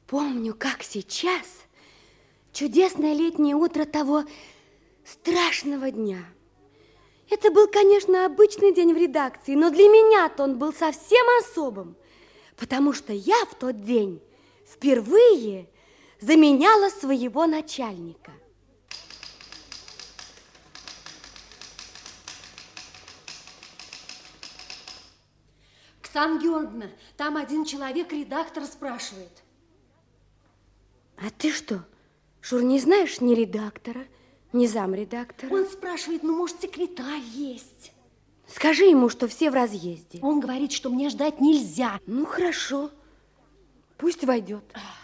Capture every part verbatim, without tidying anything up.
Помню, как сейчас, чудесное летнее утро того страшного дня. Это был, конечно, обычный день в редакции, но для меня-то он был совсем особым, потому что я в тот день впервые заменяла своего начальника. Оксана Георгиевна, там один человек редактора спрашивает. А ты что, Шур, не знаешь ни редактора, ни замредактора? Он спрашивает, ну, может, секретарь есть? Скажи ему, что все в разъезде. Он говорит, что мне ждать нельзя. Ну, хорошо. Пусть войдет.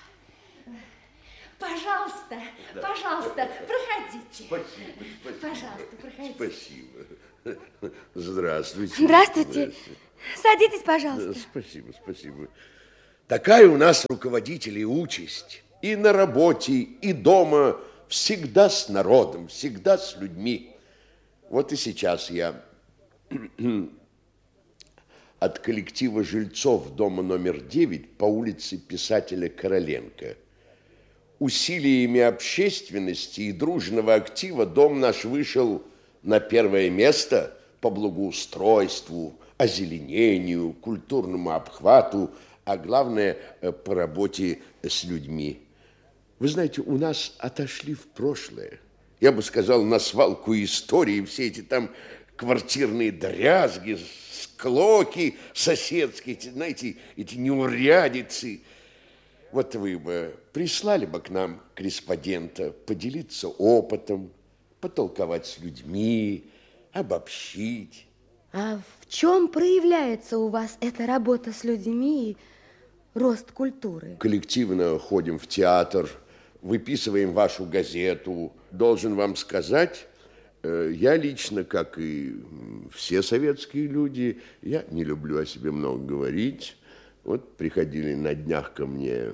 Пожалуйста, да. пожалуйста, проходите. Спасибо, спасибо. Пожалуйста, проходите. Спасибо. Здравствуйте. Здравствуйте. Здравствуйте. Садитесь, пожалуйста. Спасибо, спасибо. Такая у нас руководителей участь. И на работе, и дома всегда с народом, всегда с людьми. Вот и сейчас я от коллектива жильцов дома номер девять по улице писателя Короленко. Усилиями общественности и дружного актива дом наш вышел на первое место по благоустройству, озеленению, культурному обхвату, а главное, по работе с людьми. Вы знаете, у нас отошли в прошлое. Я бы сказал, на свалку истории, все эти там квартирные дрязги, склоки соседские, эти, знаете, эти неурядицы. Вот вы бы прислали бы к нам корреспондента поделиться опытом, потолковать с людьми, обобщить. А в чем проявляется у вас эта работа с людьми и рост культуры? Коллективно ходим в театр, выписываем вашу газету. Должен вам сказать, я лично, как и все советские люди, я не люблю о себе много говорить. Вот приходили на днях ко мне,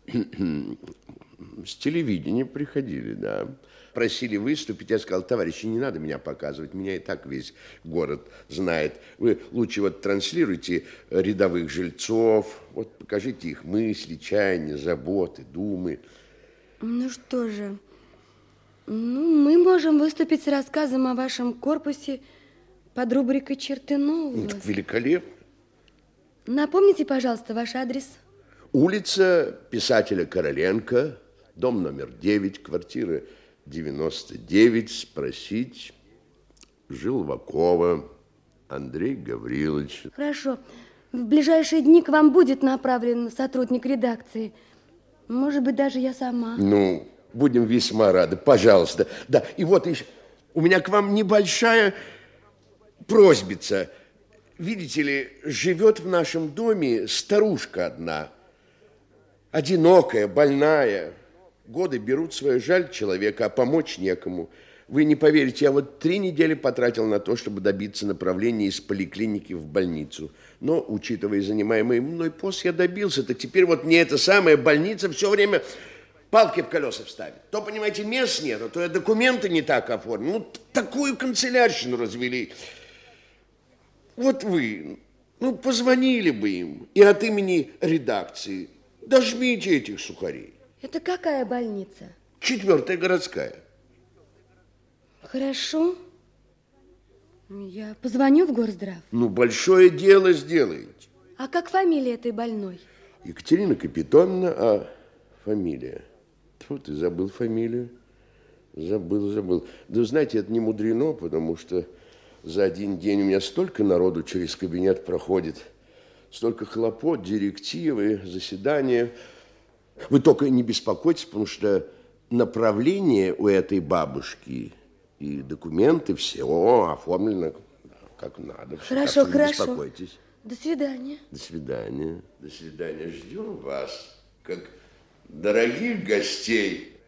с телевидения приходили, да. Просили выступить, я сказал, товарищи, не надо меня показывать, меня и так весь город знает. Вы лучше вот транслируйте рядовых жильцов, вот покажите их мысли, чаяния, заботы, думы. Ну что же, ну, мы можем выступить с рассказом о вашем корпусе под рубрикой «Черты нового». Ну, так великолепно. Напомните, пожалуйста, ваш адрес. Улица писателя Короленко, дом номер девять, квартира девяносто девять, спросить Жилвакова Андрей Гаврилович. Хорошо. В ближайшие дни к вам будет направлен сотрудник редакции. Может быть, даже я сама. Ну, будем весьма рады. Пожалуйста. Да, и вот еще у меня к вам небольшая просьбица. Видите ли, живет в нашем доме старушка одна, одинокая, больная. Годы берут свое, жаль человека, а помочь некому. Вы не поверите, я вот три недели потратил на то, чтобы добиться направления из поликлиники в больницу. Но, учитывая занимаемый мной пост, я добился. Так теперь вот мне эта самая больница все время палки в колеса вставит. То, понимаете, мест нет, то я документы не так оформил. Ну, такую канцелярщину развели. Вот вы, ну, позвонили бы им и от имени редакции дожмите этих сухарей. Это какая больница? Четвертая городская. Хорошо. Я позвоню в Горздрав. Ну, большое дело сделаете. А как фамилия этой больной? Екатерина Капитоновна, а фамилия? Тьфу, ты забыл фамилию. Забыл, забыл. Да, знаете, это не мудрено, потому что за один день у меня столько народу через кабинет проходит, столько хлопот, директивы, заседания. Вы только не беспокойтесь, потому что направление у этой бабушки и документы все оформлено как надо. Хорошо, так, хорошо. Не беспокойтесь. До свидания. До свидания. До свидания. Ждем вас, как дорогих гостей.